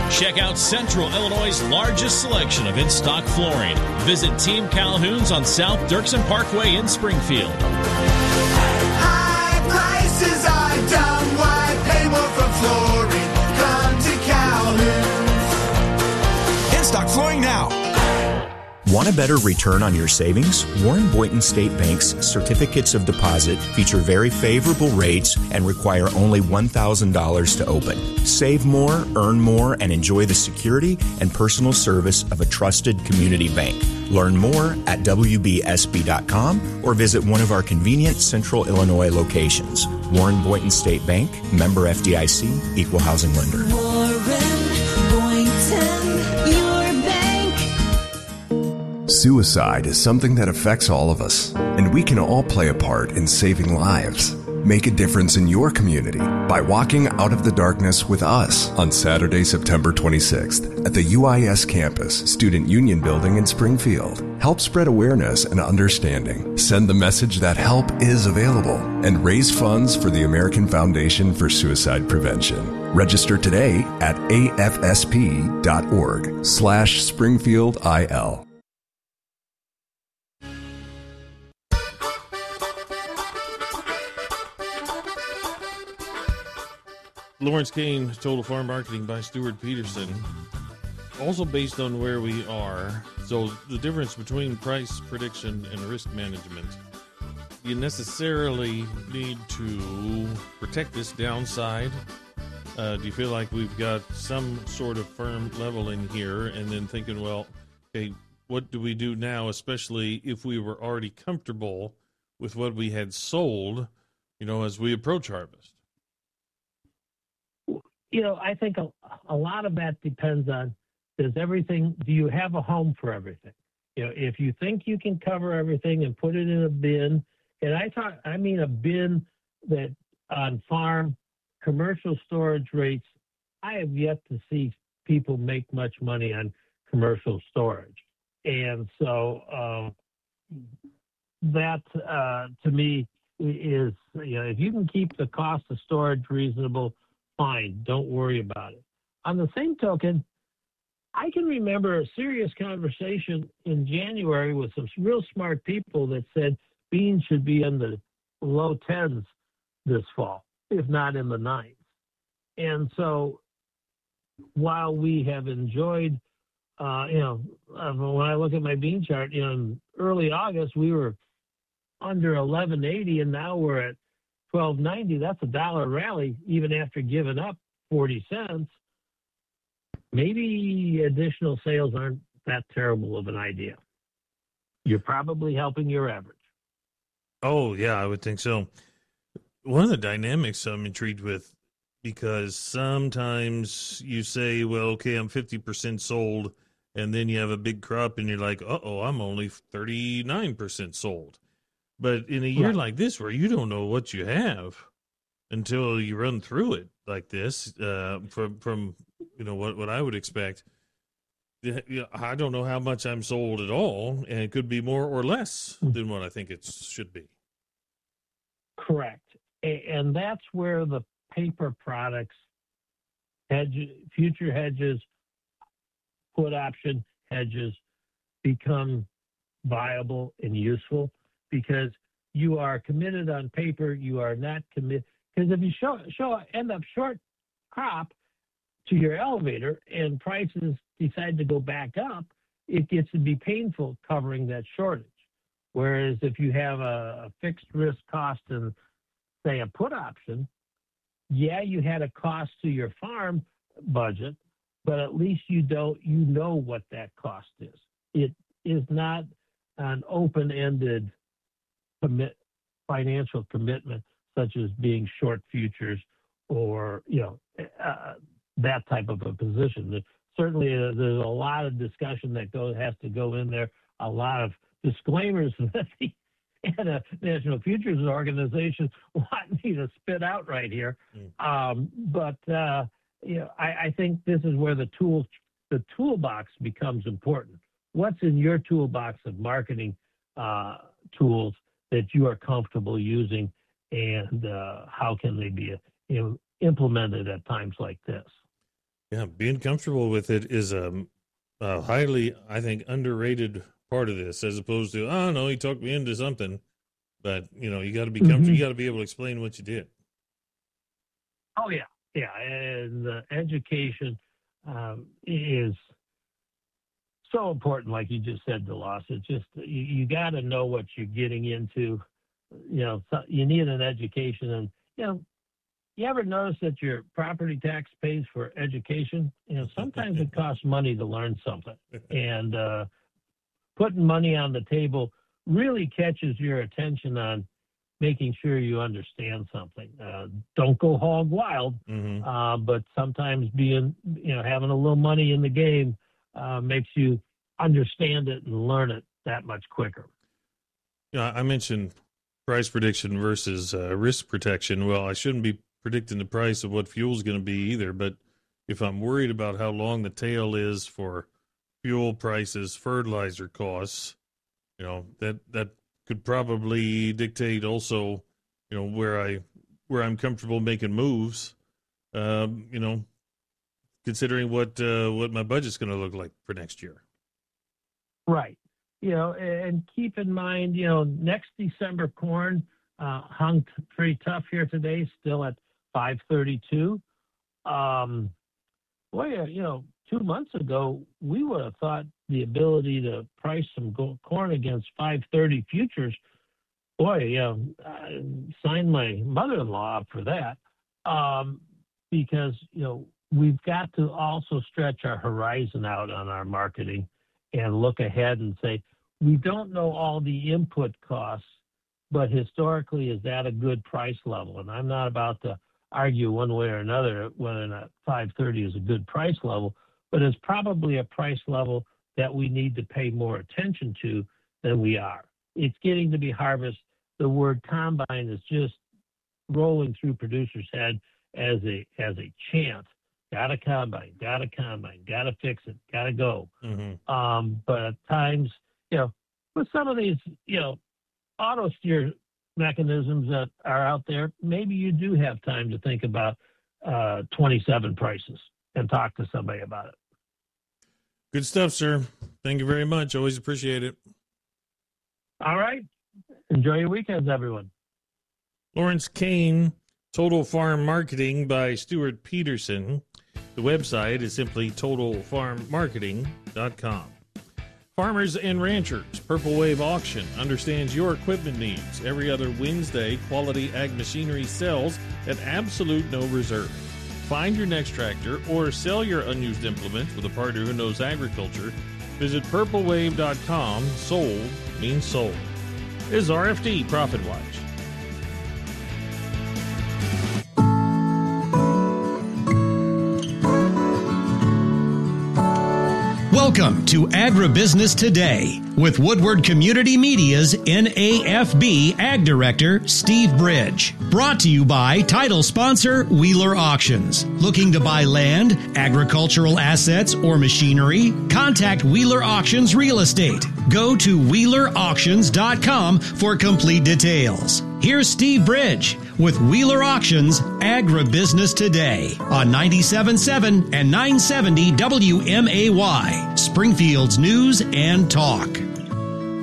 Check out Central Illinois' largest selection of in-stock flooring. Visit Team Calhoun's on South Dirksen Parkway in Springfield. High prices are dumb. Why pay more for flooring? Come to Calhoun's. In-stock flooring now. Want a better return on your savings? Warren Boynton State Bank's certificates of deposit feature very favorable rates and require only $1,000 to open. Save more, earn more, and enjoy the security and personal service of a trusted community bank. Learn more at WBSB.com or visit one of our convenient Central Illinois locations. Warren Boynton State Bank, member FDIC, equal housing lender. Warren Boynton, your bank. Suicide is something that affects all of us, and we can all play a part in saving lives. Make a difference in your community by walking out of the darkness with us on Saturday, September 26th at the UIS campus, Student Union Building in Springfield. Help spread awareness and understanding. Send the message that help is available and raise funds for the American Foundation for Suicide Prevention. Register today at afsp.org/SpringfieldIL. Lawrence Kane, Total Farm Marketing by Stuart Peterson. Also based on where we are, so the difference between price prediction and risk management. You necessarily need to protect this downside. Do you feel like we've got some sort of firm level in here, and then thinking, well, okay, what do we do now, especially if we were already comfortable with what we had sold, as we approach harvest? I think a lot of that depends on, do you have a home for everything? If you think you can cover everything and put it in a bin, and I mean a bin that on farm commercial storage rates, I have yet to see people make much money on commercial storage. And so that to me is, if you can keep the cost of storage reasonable, fine, don't worry about it. On the same token, I can remember a serious conversation in January with some real smart people that said beans should be in the low 10s this fall, if not in the 9s. And so while we have enjoyed, when I look at my bean chart, in early August, we were under 11.80, and now we're at 12.90. That's a dollar rally, even after giving up 40 cents. Maybe additional sales aren't that terrible of an idea. You're probably helping your average. Oh, yeah, I would think so. One of the dynamics I'm intrigued with, because sometimes you say, well, okay, I'm 50% sold, and then you have a big crop, and you're like, uh-oh, I'm only 39% sold. But in a year like this, where you don't know what you have until you run through it like this, from what I would expect, I don't know how much I'm sold at all, and it could be more or less than what I think it should be. Correct, and that's where the paper products, future hedges, put option hedges become viable and useful. Because you are committed on paper, you are not committed. Because if you end up short crop to your elevator and prices decide to go back up, it gets to be painful covering that shortage. Whereas if you have a fixed risk cost and say a put option, you had a cost to your farm budget, but at least you know what that cost is. It is not an open-ended financial commitment, such as being short futures or that type of a position. Certainly, there's a lot of discussion that has to go in there. A lot of disclaimers that the National Futures Organization want me to spit out right here. But I think this is where the toolbox becomes important. What's in your toolbox of marketing tools that you are comfortable using, and how can they be implemented at times like this? Yeah, being comfortable with it is a highly, I think, underrated part of this, as opposed to, oh no, he talked me into something. But you got to be comfortable. You got to be able to explain what you did. Oh yeah, and the education is so important. Like you just said, DeLoss, it's just you got to know what you're getting into. So you need an education, and you ever notice that your property tax pays for education? Sometimes it costs money to learn something, and putting money on the table really catches your attention on making sure you understand something. Don't go hog wild, but sometimes having a little money in the game makes you understand it and learn it that much quicker. I mentioned price prediction versus risk protection. Well, I shouldn't be predicting the price of what fuel is going to be either, but if I'm worried about how long the tail is for fuel prices, fertilizer costs, that could probably dictate also, where I'm comfortable making moves, considering what my budget's going to look like for next year. Right. And keep in mind, next December corn hung pretty tough here today, still at $5.32. 2 months ago, we would have thought the ability to price some corn against $5.30 futures. I signed my mother-in-law up for that because, we've got to also stretch our horizon out on our marketing and look ahead and say, we don't know all the input costs, but historically, is that a good price level? And I'm not about to argue one way or another whether or not $5.30 is a good price level, but it's probably a price level that we need to pay more attention to than we are. It's getting to be harvest. The word combine is just rolling through producers' head as a chant. Got to combine, got to fix it, got to go. But at times, with some of these, auto steer mechanisms that are out there, maybe you do have time to think about 27 prices and talk to somebody about it. Good stuff, sir. Thank you very much. Always appreciate it. All right. Enjoy your weekends, everyone. Lawrence Kane, Total Farm Marketing by Stuart Peterson. The website is simply totalfarmmarketing.com. Farmers and Ranchers, Purple Wave Auction understands your equipment needs. Every other Wednesday, quality ag machinery sells at absolute no reserve. Find your next tractor or sell your unused implements with a partner who knows agriculture. Visit purplewave.com. Sold means sold. This is RFD Profit Watch. Welcome to Agribusiness Today with Woodward Community Media's NAFB Ag Director, Steve Bridge. Brought to you by title sponsor Wheeler Auctions. Looking to buy land, agricultural assets, or machinery? Contact Wheeler Auctions Real Estate. Go to WheelerAuctions.com for complete details. Here's Steve Bridge with Wheeler Auctions Agribusiness Today on 97.7 and 970 WMAY, Springfield's News and Talk.